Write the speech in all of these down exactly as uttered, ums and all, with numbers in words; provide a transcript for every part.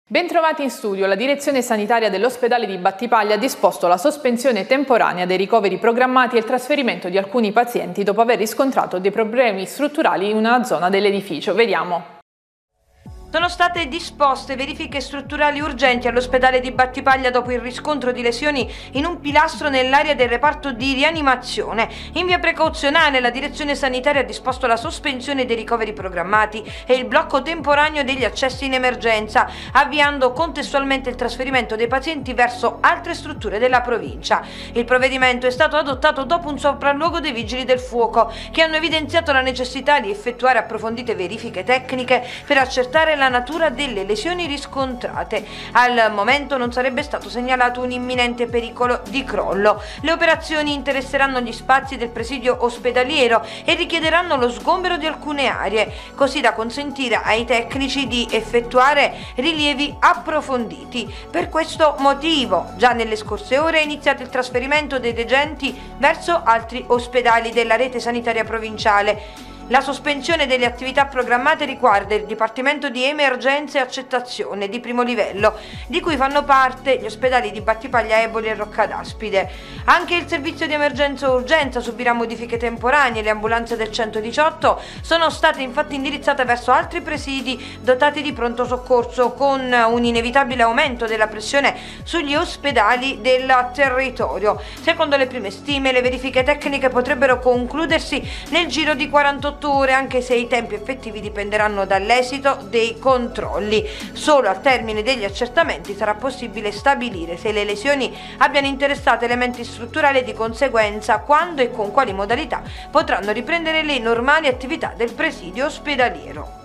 Bentrovati in studio. La direzione sanitaria dell'ospedale di Battipaglia ha disposto la sospensione temporanea dei ricoveri programmati e il trasferimento di alcuni pazienti dopo aver riscontrato dei problemi strutturali in una zona dell'edificio. Vediamo. Sono state disposte verifiche strutturali urgenti all'ospedale di Battipaglia dopo il riscontro di lesioni in un pilastro nell'area del reparto di rianimazione. In via precauzionale la direzione sanitaria ha disposto la sospensione dei ricoveri programmati e il blocco temporaneo degli accessi in emergenza, avviando contestualmente il trasferimento dei pazienti verso altre strutture della provincia. Il provvedimento è stato adottato dopo un sopralluogo dei vigili del fuoco, che hanno evidenziato la necessità di effettuare approfondite verifiche tecniche per accertare la natura delle lesioni riscontrate. Al momento non sarebbe stato segnalato un imminente pericolo di crollo. Le operazioni interesseranno gli spazi del presidio ospedaliero e richiederanno lo sgombero di alcune aree, così da consentire ai tecnici di effettuare rilievi approfonditi. Per questo motivo, già nelle scorse ore è iniziato il trasferimento dei degenti verso altri ospedali della rete sanitaria provinciale. La sospensione delle attività programmate riguarda il Dipartimento di Emergenza e Accettazione di primo livello, di cui fanno parte gli ospedali di Battipaglia, Eboli e Roccadaspide. Anche il servizio di emergenza e urgenza subirà modifiche temporanee. Le ambulanze del centodiciotto sono state infatti indirizzate verso altri presidi dotati di pronto soccorso, con un inevitabile aumento della pressione sugli ospedali del territorio. Secondo le prime stime, le verifiche tecniche potrebbero concludersi nel giro di quarantotto ore, anche se i tempi effettivi dipenderanno dall'esito dei controlli. Solo al termine degli accertamenti sarà possibile stabilire se le lesioni abbiano interessato elementi strutturali e di conseguenza quando e con quali modalità potranno riprendere le normali attività del presidio ospedaliero.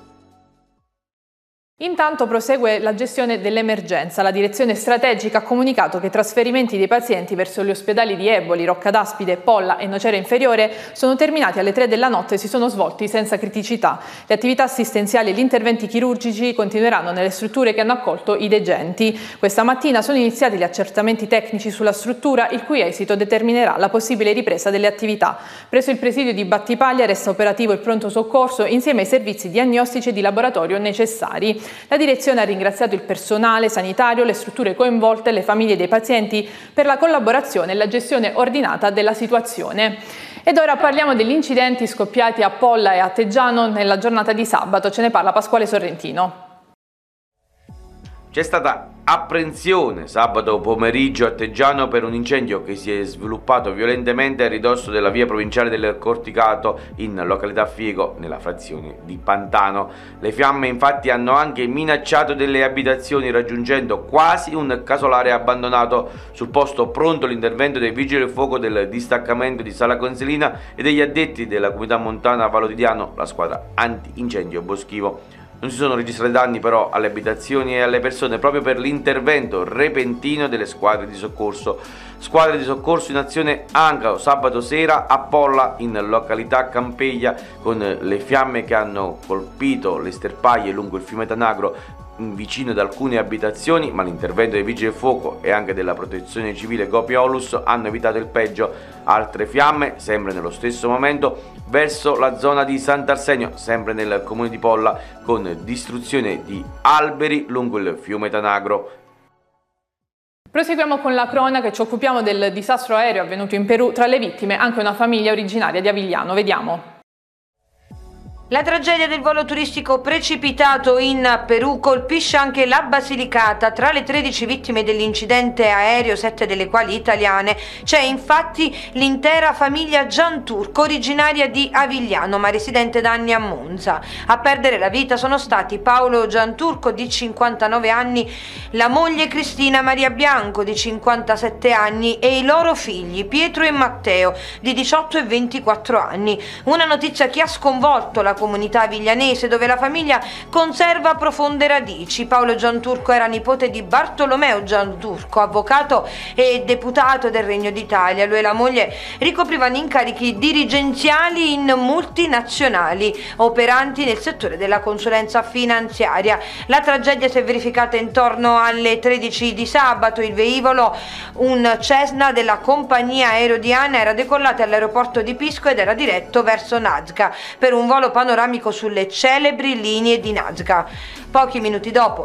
Intanto prosegue la gestione dell'emergenza. La direzione strategica ha comunicato che i trasferimenti dei pazienti verso gli ospedali di Eboli, Roccadaspide, Polla e Nocera Inferiore sono terminati alle tre della notte e si sono svolti senza criticità. Le attività assistenziali e gli interventi chirurgici continueranno nelle strutture che hanno accolto i degenti. Questa mattina sono iniziati gli accertamenti tecnici sulla struttura, il cui esito determinerà la possibile ripresa delle attività. Presso il presidio di Battipaglia resta operativo il pronto soccorso insieme ai servizi diagnostici e di laboratorio necessari. La direzione ha ringraziato il personale sanitario, le strutture coinvolte e le famiglie dei pazienti per la collaborazione e la gestione ordinata della situazione. Ed ora parliamo degli incidenti scoppiati a Polla e a Teggiano nella giornata di sabato. Ce ne parla Pasquale Sorrentino. C'è stata apprensione sabato pomeriggio a Teggiano per un incendio che si è sviluppato violentemente a ridosso della via provinciale del Corticato in località Fiego, nella frazione di Pantano. Le fiamme infatti hanno anche minacciato delle abitazioni, raggiungendo quasi un casolare abbandonato. Sul posto pronto l'intervento dei vigili del fuoco del distaccamento di Sala Consilina e degli addetti della comunità montana Valodidiano, la squadra antincendio boschivo. Non si sono registrati danni però alle abitazioni e alle persone proprio per l'intervento repentino delle squadre di soccorso. Squadre di soccorso in azione anche sabato sera a Polla, in località Campeglia, con le fiamme che hanno colpito le sterpaglie lungo il fiume Tanagro vicino ad alcune abitazioni, ma l'intervento dei vigili del fuoco e anche della protezione civile Gopiolus hanno evitato il peggio. Altre fiamme, sempre nello stesso momento, verso la zona di Sant'Arsenio, sempre nel comune di Polla, con distruzione di alberi lungo il fiume Tanagro. Proseguiamo con la cronaca e ci occupiamo del disastro aereo avvenuto in Perù. Tra le vittime anche una famiglia originaria di Avigliano. Vediamo. La tragedia del volo turistico precipitato in Perù colpisce anche la Basilicata. Tra le tredici vittime dell'incidente aereo, sette delle quali italiane, c'è infatti l'intera famiglia Gianturco, originaria di Avigliano ma residente da anni a Monza. A perdere la vita sono stati Paolo Gianturco di cinquantanove anni, la moglie Cristina Maria Bianco di cinquantasette anni e i loro figli Pietro e Matteo di diciotto e ventiquattro anni. Una notizia che ha sconvolto la comunità aviglianese, dove la famiglia conserva profonde radici. Paolo Gianturco era nipote di Bartolomeo Gianturco, avvocato e deputato del Regno d'Italia. Lui e la moglie ricoprivano incarichi dirigenziali in multinazionali operanti nel settore della consulenza finanziaria. La tragedia si è verificata intorno alle tredici di sabato. Il velivolo, un Cessna della compagnia aerodiana, era decollato all'aeroporto di Pisco ed era diretto verso Nazca per un volo panoramico sulle celebri linee di Nazca. Pochi minuti dopo